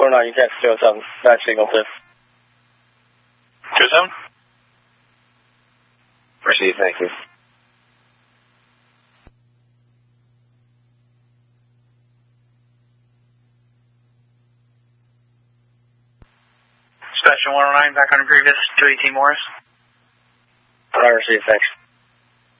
109, you catch 207. Back signal 2. 207? Proceed, thank you. Station 109, back on the previous 218 Morris. I receive, thanks.